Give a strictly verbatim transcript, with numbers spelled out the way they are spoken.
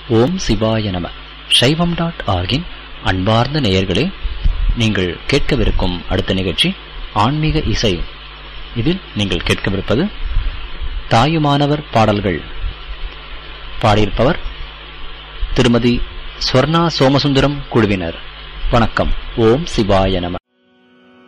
ஓம் சிவாய நம. சைவம் டாட் ஆர்கின் அன்பார்ந்த நேயர்களே, நீங்கள் கேட்கவிருக்கும் அடுத்த நிகழ்ச்சி ஆன்மீக இசை. இதில் நீங்கள் கேட்கவிருப்பது தாயுமானவர் பாடல்கள். பாடியிருப்பவர் திருமதி ஸ்வர்ணா சோமசுந்தரம் குழுவினர். வணக்கம். ஓம் சிவாய நம.